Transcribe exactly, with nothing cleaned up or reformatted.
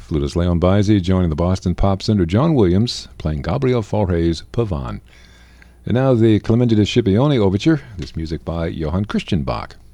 Flutist Leon Baisi joining the Boston pop singer John Williams, playing Gabriel Fauré's Pavane. And now the Clemente de Scipione Overture, this music by Johann Christian Bach.